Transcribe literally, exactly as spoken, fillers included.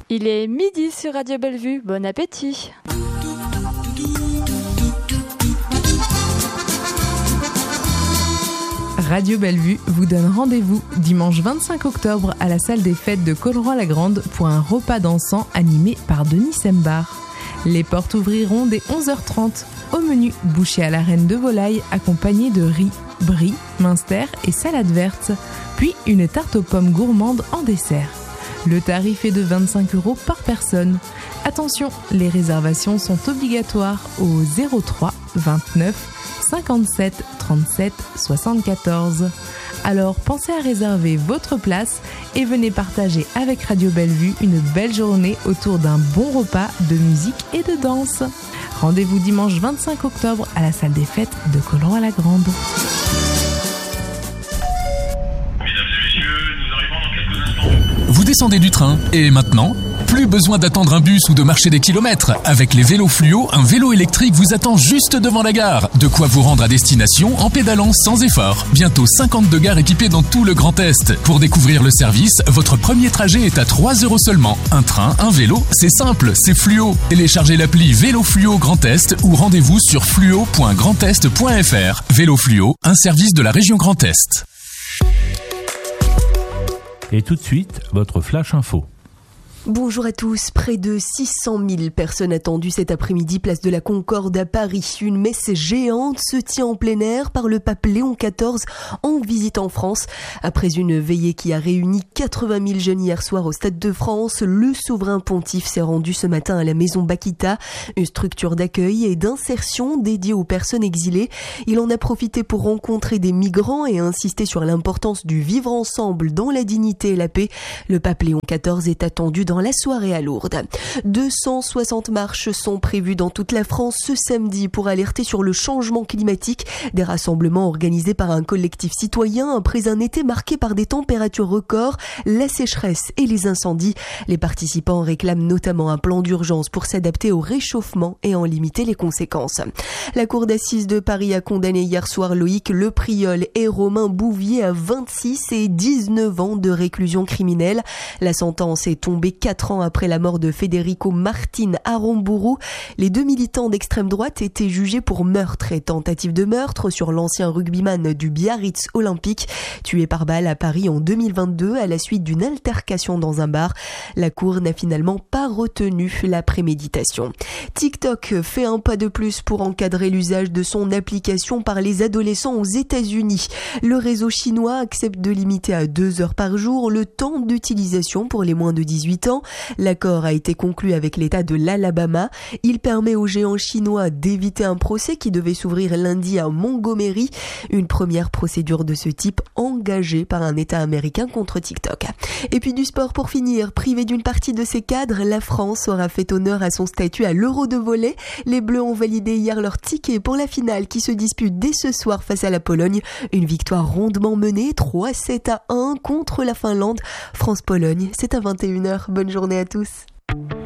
Il est midi sur Radio Bellevue. Bon appétit. Radio Bellevue vous donne rendez-vous dimanche vingt-cinq octobre à la salle des fêtes de Colleroy-la-Grande pour un repas dansant animé par Denis Sembar. Les portes ouvriront dès onze heures trente. Au menu, bouchée à la reine de volaille accompagnée de riz, brie, minster et salade verte, puis une tarte aux pommes gourmande en dessert. Le tarif est de vingt-cinq euros par personne. Attention, les réservations sont obligatoires au zéro trois vingt-neuf cinquante-sept trente-sept soixante-quatorze. Alors pensez à réserver votre place et venez partager avec Radio Bellevue une belle journée autour d'un bon repas de musique et de danse. Rendez-vous dimanche vingt-cinq octobre à la salle des fêtes de Colleroy-la-Grande. Vous descendez du train et maintenant, plus besoin d'attendre un bus ou de marcher des kilomètres. Avec les vélos fluo, un vélo électrique vous attend juste devant la gare. De quoi vous rendre à destination en pédalant sans effort. Bientôt cinquante-deux gares équipées dans tout le Grand Est. Pour découvrir le service, votre premier trajet est à trois euros seulement. Un train, un vélo, c'est simple, c'est fluo. Téléchargez l'appli Vélo Fluo Grand Est ou rendez-vous sur fluo point grand est point f r. Vélo Fluo, un service de la région Grand Est. Et tout de suite, votre Flash Info. Bonjour à tous. Près de six cent mille personnes attendues cet après-midi, place de la Concorde à Paris. Une messe géante se tient en plein air par le pape Léon quatorze en visite en France. Après une veillée qui a réuni quatre-vingt mille jeunes hier soir au Stade de France, le souverain pontife s'est rendu ce matin à la maison Bakita, une structure d'accueil et d'insertion dédiée aux personnes exilées. Il en a profité pour rencontrer des migrants et insister sur l'importance du vivre ensemble dans la dignité et la paix. Le pape Léon quatorze est attendu dans la soirée à Lourdes. deux cent soixante marches sont prévues dans toute la France ce samedi pour alerter sur le changement climatique. Des rassemblements organisés par un collectif citoyen après un été marqué par des températures records, la sécheresse et les incendies. Les participants réclament notamment un plan d'urgence pour s'adapter au réchauffement et en limiter les conséquences. La cour d'assises de Paris a condamné hier soir Loïc Lepriol et Romain Bouvier à vingt-six et dix-neuf ans de réclusion criminelle. La sentence est tombée quatre ans après la mort de Federico Martin Aramburu. Les deux militants d'extrême droite étaient jugés pour meurtre et tentative de meurtre sur l'ancien rugbyman du Biarritz Olympique, tué par balle à Paris en deux mille vingt-deux à la suite d'une altercation dans un bar. La cour n'a finalement pas retenu la préméditation. TikTok fait un pas de plus pour encadrer l'usage de son application par les adolescents aux États-Unis. Le réseau chinois accepte de limiter à deux heures par jour le temps d'utilisation pour les moins de dix-huit ans. L'accord a été conclu avec l'État de l'Alabama. Il permet aux géants chinois d'éviter un procès qui devait s'ouvrir lundi à Montgomery, une première procédure de ce type engagée par un État américain contre TikTok. Et puis du sport pour finir, privé d'une partie de ses cadres, la France aura fait honneur à son statut à l'Euro de volley. Les Bleus ont validé hier leur ticket pour la finale qui se dispute dès ce soir face à la Pologne. Une victoire rondement menée, trois sept à un contre la Finlande. France-Pologne, c'est à vingt et une heures. Bonne journée à tous.